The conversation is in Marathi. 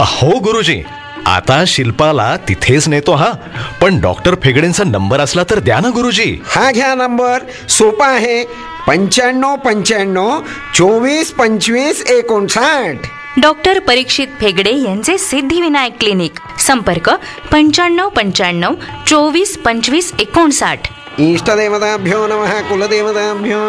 हो गुरुजी, आता शिल्पाला तिथेच नेतो हा. पण डॉक्टर फेगडेंचा नंबर असला तर द्या ना गुरुजी. हा घ्या नंबर, सोपा आहे. 9595242559. डॉक्टर परीक्षित फेगडे यांचे सिद्धिविनायक क्लिनिक. संपर्क 9595242559. इष्टदेवताभ्यो नमः, कुलदेवताभ्यो